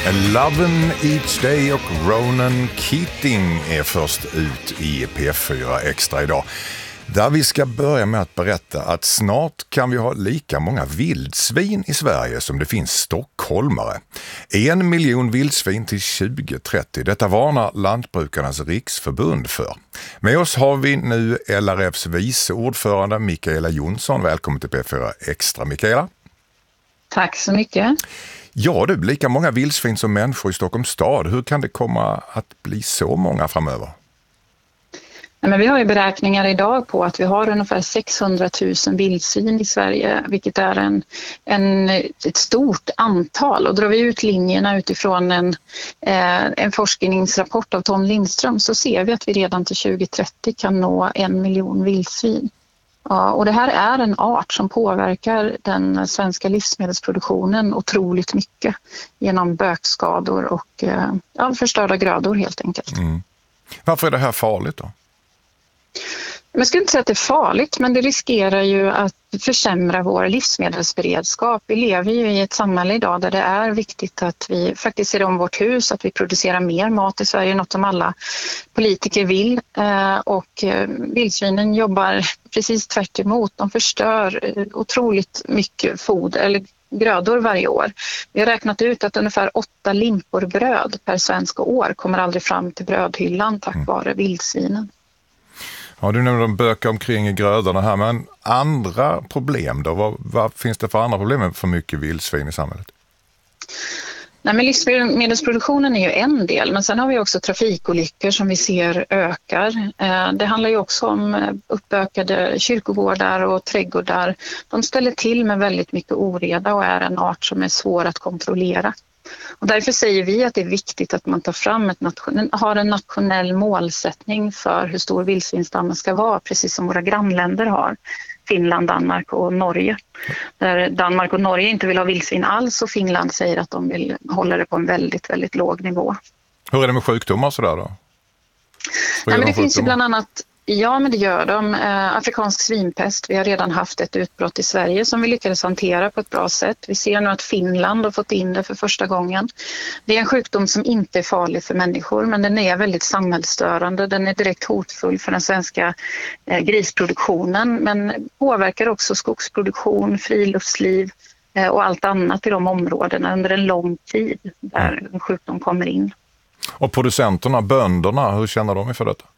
Loven Each Day och Ronan Keating är först ut i P4 Extra idag. Där vi ska börja med att berätta att snart kan vi ha lika många vildsvin i Sverige som det finns stockholmare. 1 miljon vildsvin till 2030. Detta varnar Lantbrukarnas riksförbund för. Med oss har vi nu LRFs vice ordförande Mikaela Jonsson. Välkommen till P4 Extra, Mikaela. Tack så mycket. Ja du, lika många vildsvin som människor i Stockholms stad. Hur kan det komma att bli så många framöver? Men vi har ju beräkningar idag på att vi har ungefär 600 000 vildsvin i Sverige, vilket är ett stort antal. Och drar vi ut linjerna utifrån en forskningsrapport av Tom Lindström så ser vi att vi redan till 2030 kan nå 1 miljon vildsvin. Ja, och det här är en art som påverkar den svenska livsmedelsproduktionen otroligt mycket genom bökskador och förstörda grödor helt enkelt. Mm. Varför är det här farligt då? Jag skulle inte säga att det är farligt, men det riskerar ju att försämra vår livsmedelsberedskap. Vi lever ju i ett samhälle idag där det är viktigt att vi faktiskt ser om vårt hus, att vi producerar mer mat i Sverige, något som alla politiker vill. Och vildsvinen jobbar precis tvärt emot. De förstör otroligt mycket foder eller grödor varje år. Vi har räknat ut att ungefär 8 limpor bröd per svensk år kommer aldrig fram till brödhyllan tack vare vildsvinen. Ja, du nämnde de bökar omkring i grödorna här, men andra problem då? Vad finns det för andra problem med för mycket vildsvin i samhället? Nej, men livsmedelsproduktionen är ju en del, men sen har vi också trafikolyckor som vi ser ökar. Det handlar ju också om uppbökade kyrkogårdar och trädgårdar. De ställer till med väldigt mycket oreda och är en art som är svår att kontrollera. Och därför säger vi att det är viktigt att man tar fram har en nationell målsättning för hur stor vildsvinsstammen ska vara, precis som våra grannländer har. Finland, Danmark och Norge. Där Danmark och Norge inte vill ha vildsvin alls och Finland säger att de vill hålla det på en väldigt, väldigt låg nivå. Hur är det med sjukdomar sådär då? Nej, men det finns ju bland annat, ja men det gör de. Afrikansk svinpest, vi har redan haft ett utbrott i Sverige som vi lyckades hantera på ett bra sätt. Vi ser nu att Finland har fått in det för första gången. Det är en sjukdom som inte är farlig för människor, men den är väldigt samhällsstörande. Den är direkt hotfull för den svenska grisproduktionen, men påverkar också skogsproduktion, friluftsliv och allt annat i de områdena under en lång tid där en sjukdom kommer in. Och producenterna, bönderna, hur känner de för detta?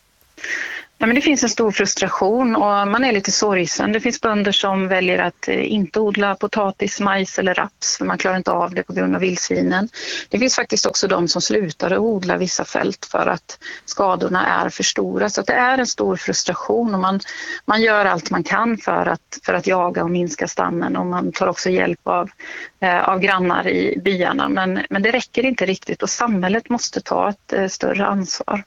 Ja, men det finns en stor frustration och man är lite sorgsen. Det finns bönder som väljer att inte odla potatis, majs eller raps för man klarar inte av det på grund av vildsvinen. Det finns faktiskt också de som slutar att odla vissa fält för att skadorna är för stora. Så att det är en stor frustration och man gör allt man kan för att jaga och minska stammen och man tar också hjälp av grannar i byarna. Men det räcker inte riktigt och samhället måste ta ett större ansvar.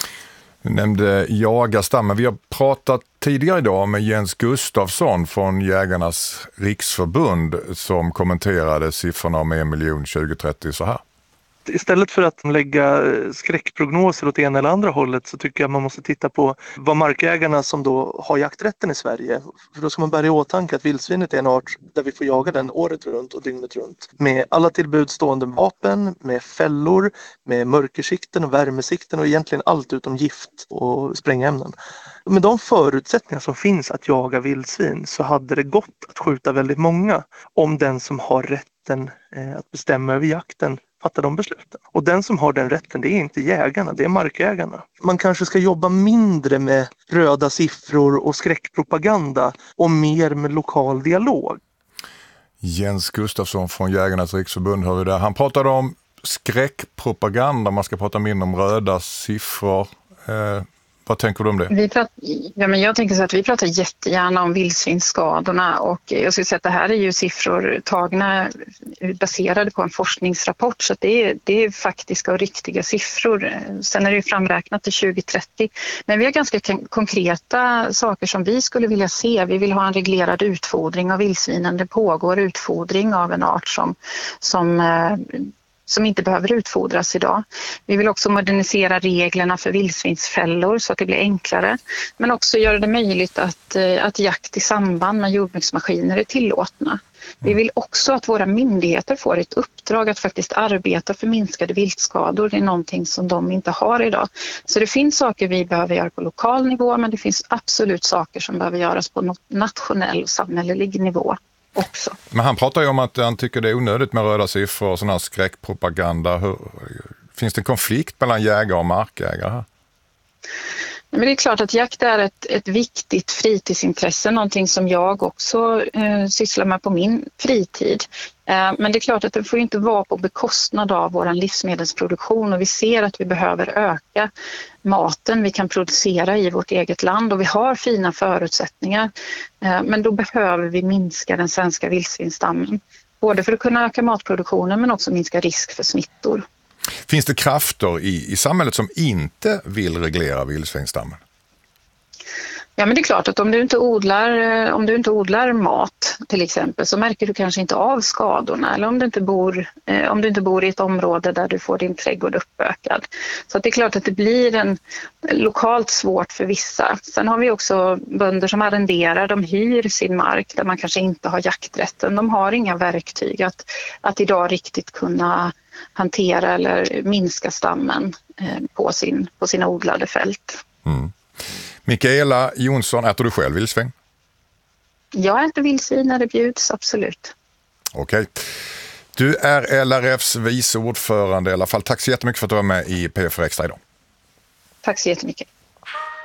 Du nämnde jagarstammen. Vi har pratat tidigare idag med Jens Gustafsson från Jägarnas riksförbund som kommenterade siffrorna om 1 miljon 2030 så här. Istället för att lägga skräckprognoser åt ena eller andra hållet så tycker jag man måste titta på vad markägarna som då har jakträtten i Sverige. För då ska man bära i åtanke att vildsvinet är en art där vi får jaga den året runt och dygnet runt. Med alla tillbudstående vapen, med fällor, med mörkersikten och värmesikten och egentligen allt utom gift och sprängämnen. Med de förutsättningar som finns att jaga vildsvin så hade det gått att skjuta väldigt många om den som har rätten att bestämma över jakten fattar de besluten. Och den som har den rätten, det är inte jägarna, det är markägarna. Man kanske ska jobba mindre med röda siffror och skräckpropaganda och mer med lokal dialog. Jens Gustafsson från Jägarnas riksförbund har vi där. Han pratade om skräckpropaganda, man ska prata mindre om röda siffror. Vad tänker du om det? Jag tänker så att vi pratar jättegärna om vildsvinsskadorna och jag skulle säga att det här är ju siffror tagna baserade på en forskningsrapport så att det är faktiska och riktiga siffror. Sen är det ju framräknat till 2030. Men vi har ganska konkreta saker som vi skulle vilja se. Vi vill ha en reglerad utfodring av vildsvinen. Det pågår utfodring av en art som inte behöver utfodras idag. Vi vill också modernisera reglerna för vildsvinsfällor så att det blir enklare. Men också göra det möjligt att jakt i samband med jordbruksmaskiner är tillåtna. Vi vill också att våra myndigheter får ett uppdrag att faktiskt arbeta för minskade viltskador. Det är någonting som de inte har idag. Så det finns saker vi behöver göra på lokal nivå, men det finns absolut saker som behöver göras på nationell och samhällelig nivå också. Men han pratar ju om att han tycker det är onödigt med röda siffror och sån här skräckpropaganda. Finns det en konflikt mellan jägare och markägare här? Men det är klart att jakt är ett viktigt fritidsintresse, någonting som jag också sysslar med på min fritid. Men det är klart att det får inte vara på bekostnad av vår livsmedelsproduktion, och vi ser att vi behöver öka maten vi kan producera i vårt eget land, och vi har fina förutsättningar. Men då behöver vi minska den svenska vildsvinsstammen, både för att kunna öka matproduktionen men också minska risk för smittor. Finns det krafter i samhället som inte vill reglera vildsvinsstammen? Ja, men det är klart att om du inte odlar mat till exempel, så märker du kanske inte av skadorna, eller om du inte bor i ett område där du får din trädgård uppökad. Så att det är klart att det blir lokalt svårt för vissa. Sen har vi också bönder som arrenderar, de hyr sin mark där man kanske inte har jakträtten. De har inga verktyg att idag riktigt kunna hantera eller minska stammen på sina odlade fält. Mm. Mikaela Jonsson, äter du själv vildsvin? Jag äter vildsvin när det bjuds, absolut. Okej. Du är LRFs vice ordförande i alla fall. Tack så jättemycket för att du var med i PFR Extra idag. Tack så jättemycket.